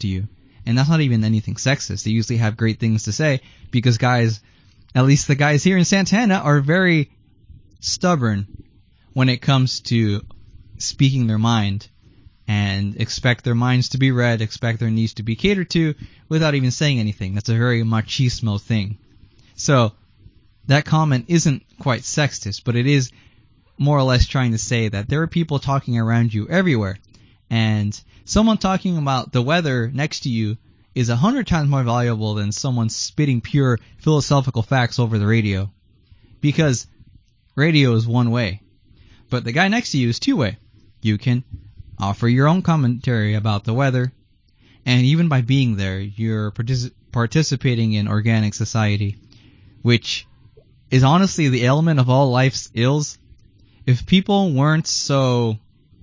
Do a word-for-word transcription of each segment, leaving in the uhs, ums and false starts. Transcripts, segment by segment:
to you. And that's not even anything sexist. They usually have great things to say because guys, at least the guys here in Santana, are very stubborn when it comes to speaking their mind and expect their minds to be read, expect their needs to be catered to without even saying anything. That's a very machismo thing. So that comment isn't quite sexist, but it is more or less trying to say that there are people talking around you everywhere, and someone talking about the weather next to you is a hundred times more valuable than someone spitting pure philosophical facts over the radio. Because radio is one way, but the guy next to you is two way. You can offer your own commentary about the weather, and even by being there, you're partic- participating in organic society, which is honestly the element of all life's ills. If people weren't so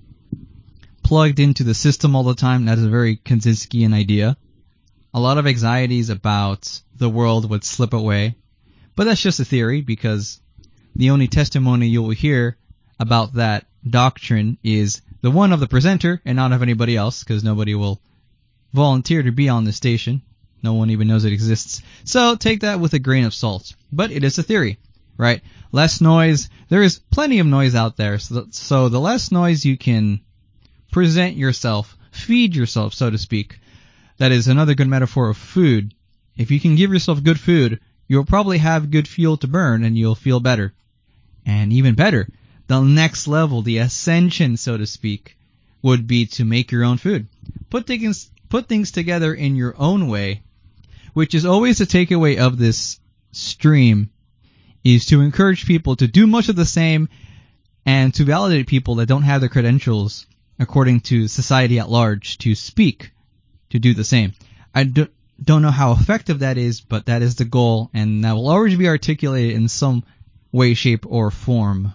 plugged into the system all the time, that is a very Kandinskyan idea, a lot of anxieties about the world would slip away. But that's just a theory, because the only testimony you will hear about that doctrine is the one of the presenter and not of anybody else, because nobody will volunteer to be on the station. No one even knows it exists. So take that with a grain of salt. But it is a theory, right? Less noise. There is plenty of noise out there. So, so the less noise you can present yourself, feed yourself, so to speak. That is another good metaphor of food. If you can give yourself good food, you'll probably have good fuel to burn and you'll feel better. And even better, the next level, the ascension, so to speak, would be to make your own food. Put things, put things together in your own way, which is always the takeaway of this stream, is to encourage people to do much of the same and to validate people that don't have the credentials, according to society at large, to speak, to do the same. I do, don't know how effective that is, but that is the goal, and that will always be articulated in some way, shape, or form.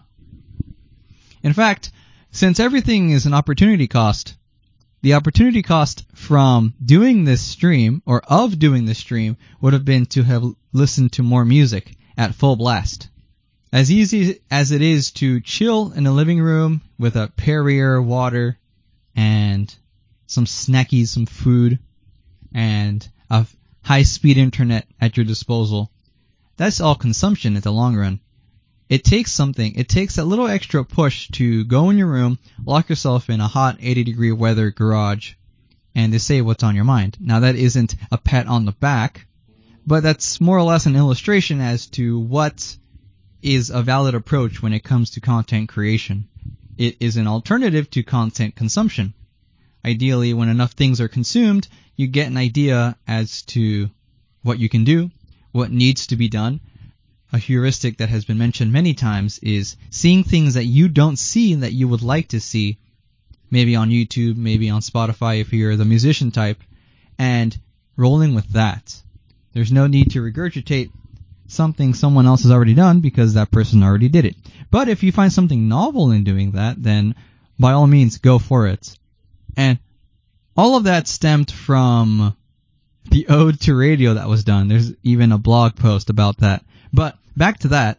In fact, since everything is an opportunity cost, the opportunity cost from doing this stream, or of doing this stream, would have been to have listened to more music at full blast. As easy as it is to chill in a living room with a Perrier water and some snackies, some food, and a high-speed internet at your disposal, that's all consumption in the long run. It takes something, it takes that little extra push to go in your room, lock yourself in a hot eighty degree weather garage, and to say what's on your mind. Now that isn't a pat on the back, but that's more or less an illustration as to what is a valid approach when it comes to content creation. It is an alternative to content consumption. Ideally, when enough things are consumed, you get an idea as to what you can do, what needs to be done. A heuristic that has been mentioned many times is seeing things that you don't see and that you would like to see, maybe on YouTube, maybe on Spotify if you're the musician type, and rolling with that. There's no need to regurgitate something someone else has already done because that person already did it. But if you find something novel in doing that, then by all means, go for it. And all of that stemmed from the ode to radio that was done. There's even a blog post about that. But back to that.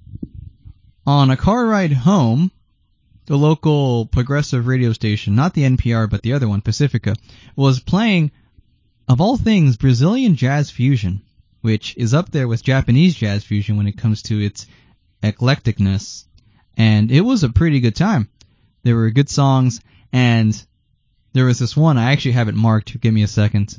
On a car ride home, the local progressive radio station, not the N P R, but the other one, Pacifica, was playing, of all things, Brazilian jazz fusion, which is up there with Japanese jazz fusion when it comes to its eclecticness. And it was a pretty good time. There were good songs, and there was this one, I actually have it marked, give me a second.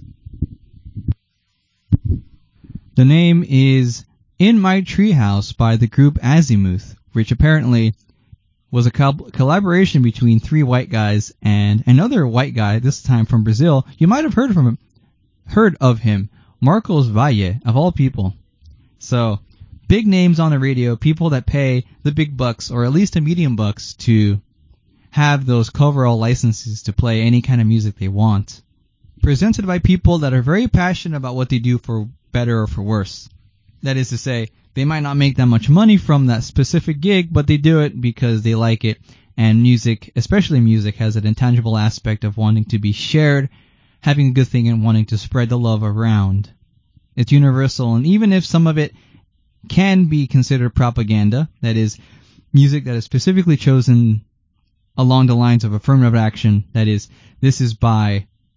The name is In My Treehouse by the group Azimuth, which apparently was a co- collaboration between three white guys and another white guy, this time from Brazil. You might have heard from him, heard of him, Marcos Valle, of all people. So, big names on the radio, people that pay the big bucks, or at least the medium bucks, to have those coverall licenses to play any kind of music they want. Presented by people that are very passionate about what they do, for better or for worse. That is to say, they might not make that much money from that specific gig, but they do it because they like it. And music, especially music, has an intangible aspect of wanting to be shared, having a good thing, and wanting to spread the love around. It's universal, and even if some of it can be considered propaganda, that is, music that is specifically chosen along the lines of affirmative action, that is, this is by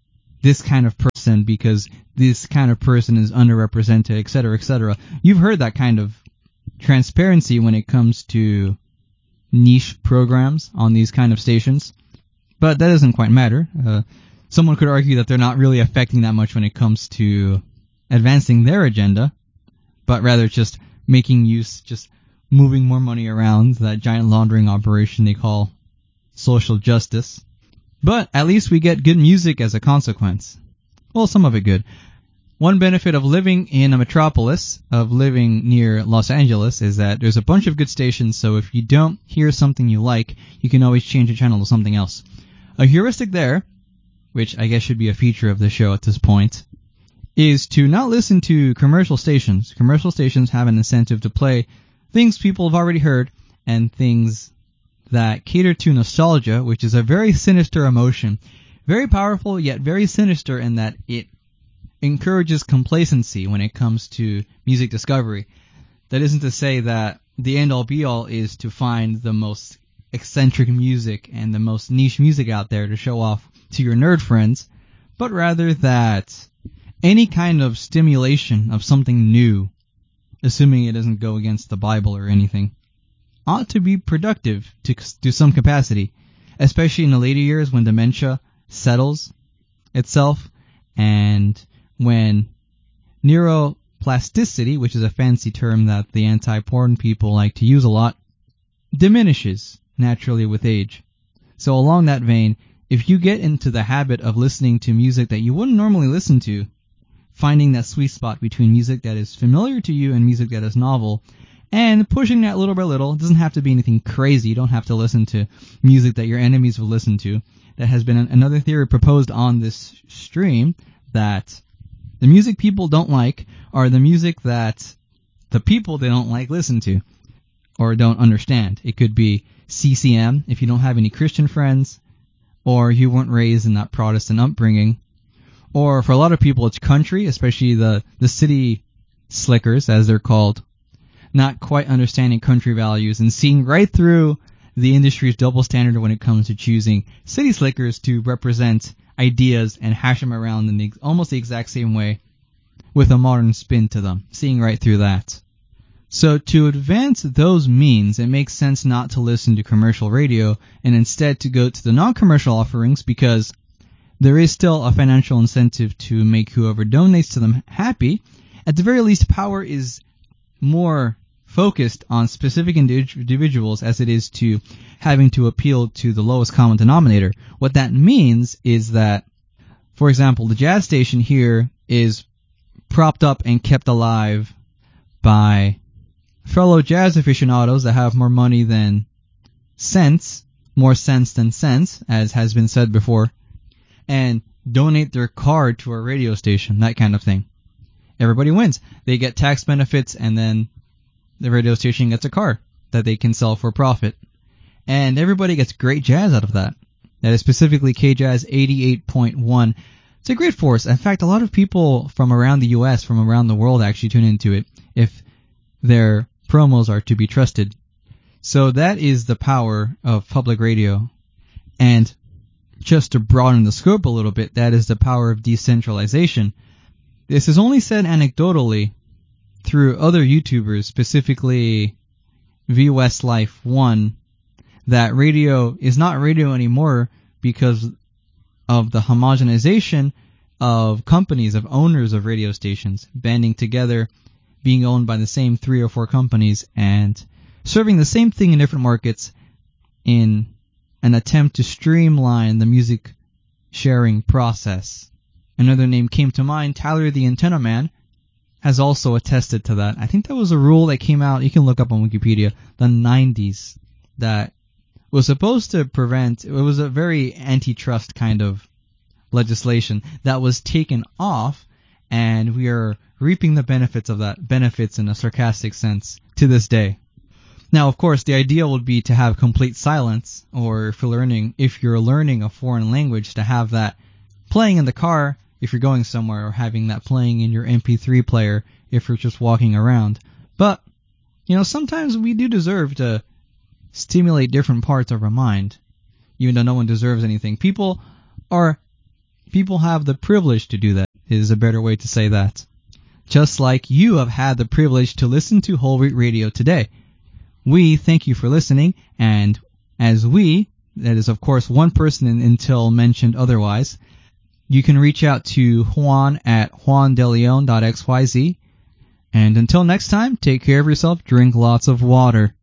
this kind of person because this kind of person is underrepresented, et cetera, et cetera. You've heard that kind of transparency when it comes to niche programs on these kind of stations, but that doesn't quite matter. Uh, someone could argue that they're not really affecting that much when it comes to advancing their agenda, but rather just making use, just moving more money around, that giant laundering operation they call social justice. But at least we get good music as a consequence. Well, some of it good. One benefit of living in a metropolis, of living near Los Angeles, is that there's a bunch of good stations, so if you don't hear something you like, you can always change the channel to something else. A heuristic there, which I guess should be a feature of the show at this point, is to not listen to commercial stations. Commercial stations have an incentive to play things people have already heard and things that cater to nostalgia, which is a very sinister emotion. Very powerful, yet very sinister in that it encourages complacency when it comes to music discovery. That isn't to say that the end-all be-all is to find the most eccentric music and the most niche music out there to show off to your nerd friends, but rather that any kind of stimulation of something new, assuming it doesn't go against the Bible or anything, ought to be productive to, to some capacity, especially in the later years when dementia settles itself and when neuroplasticity, which is a fancy term that the anti-porn people like to use a lot, diminishes naturally with age. So along that vein, if you get into the habit of listening to music that you wouldn't normally listen to, finding that sweet spot between music that is familiar to you and music that is novel, and pushing that little by little, it doesn't have to be anything crazy. You don't have to listen to music that your enemies will listen to. That has been another theory proposed on this stream, that the music people don't like are the music that the people they don't like listen to or don't understand. It could be C C M if you don't have any Christian friends, or you weren't raised in that Protestant upbringing, or for a lot of people it's country, especially the, the city slickers, as they're called, not quite understanding country values and seeing right through the industry's double standard when it comes to choosing city slickers to represent ideas and hash them around in the, almost the exact same way with a modern spin to them, seeing right through that. So to advance those means, it makes sense not to listen to commercial radio and instead to go to the non-commercial offerings, because there is still a financial incentive to make whoever donates to them happy. At the very least, power is more focused on specific individuals as it is to having to appeal to the lowest common denominator. What that means is that, for example, the jazz station here is propped up and kept alive by fellow jazz aficionados that have more money than sense, more sense than sense, as has been said before, and donate their car to a radio station, that kind of thing. Everybody wins. They get tax benefits, and then the radio station gets a car that they can sell for profit. And everybody gets great jazz out of that. That is specifically K-Jazz eighty-eight point one. It's a great force. In fact, a lot of people from around the U S, from around the world, actually tune into it if their promos are to be trusted. So that is the power of public radio. And just to broaden the scope a little bit, that is the power of decentralization. This is only said anecdotally through other YouTubers, specifically V Westlife one, that radio is not radio anymore because of the homogenization of companies, of owners of radio stations, banding together, being owned by the same three or four companies, and serving the same thing in different markets in an attempt to streamline the music sharing process. Another name came to mind, Tyler the Antenna Man, has also attested to that. I think that was a rule that came out, you can look up on Wikipedia, the nineties, that was supposed to prevent, it was a very antitrust kind of legislation that was taken off, and we are reaping the benefits of that, benefits in a sarcastic sense, to this day. Now, of course, the idea would be to have complete silence, or if you're learning, if you're learning a foreign language, to have that playing in the car if you're going somewhere, or having that playing in your M P three player if you're just walking around. But, you know, sometimes we do deserve to stimulate different parts of our mind, even though no one deserves anything. People are People have the privilege to do that, is a better way to say that. Just like you have had the privilege to listen to Whole Wheat Radio today. We thank you for listening, and as we, that is of course one person until mentioned otherwise, you can reach out to Juan at juan de leon dot x y z. And until next time, take care of yourself, drink lots of water.